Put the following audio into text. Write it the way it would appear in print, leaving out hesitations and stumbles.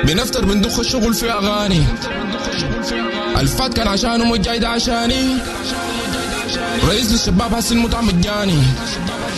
بنفتر بندخ الشغل في اغاني، الفات كان عشانه مو جاي ده عشاني، رئيس للشباب هسي المتعة مجاني.